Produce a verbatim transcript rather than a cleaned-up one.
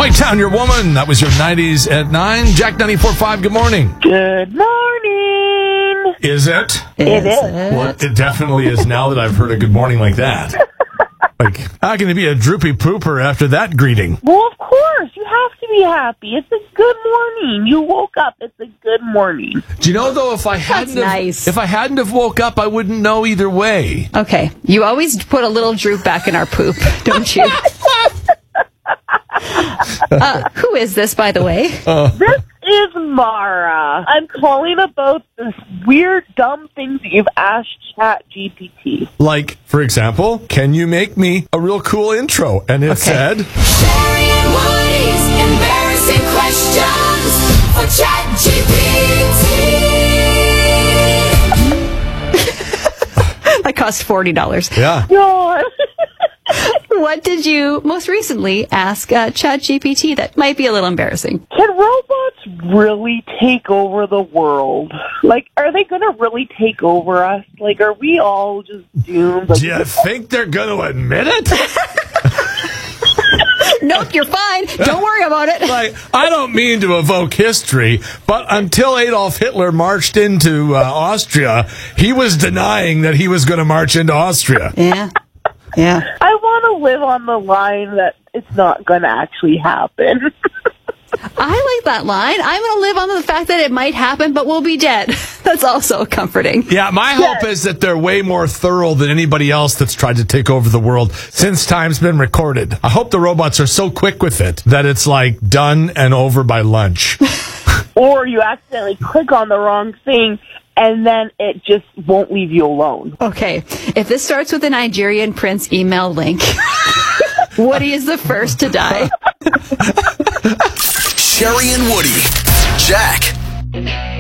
White Town, Your Woman. That was your nineties at nine. Jack ninety-four point five, good morning. Good morning. Is it? It is. Well, it definitely is now that I've heard a good morning like that. Like, how can you be a droopy pooper after that greeting? Well, of course. You have to be happy. It's a good morning. You woke up. It's a good morning. Do you know, though, if I hadn't That's have, nice. if I hadn't have woke up, I wouldn't know either way. Okay. You always put a little droop back in our poop, don't you? uh, who is this, by the way? This is Mara. I'm calling about this weird, dumb things that you've asked Chat G P T. Like, for example, can you make me a real cool intro? And it Okay. said... Sherry and Woody's embarrassing questions for Chat G P T. That cost forty dollars. Yeah. God. What did you most recently ask uh, ChatGPT that might be a little embarrassing? Can robots really take over the world? Like, are they going to really take over us? Like, are we all just doomed? Like, Do you think they're going to admit it? Nope, you're fine. Don't worry about it. Like, I don't mean to evoke history, but until Adolf Hitler marched into uh, Austria, he was denying that he was going to march into Austria. Yeah. Yeah. I want to live on the line that it's not going to actually happen. I like that line. I'm going to live on the fact that it might happen, but we'll be dead. That's also comforting. Yeah, my hope is that they're way more thorough than anybody else that's tried to take over the world since time's been recorded. I hope the robots are so quick with it that it's like done and over by lunch. Or you accidentally click on the wrong thing and then it just won't leave you alone. Okay. If this starts with a Nigerian prince email link, Woody is the first to die. Sherry and Woody. Jack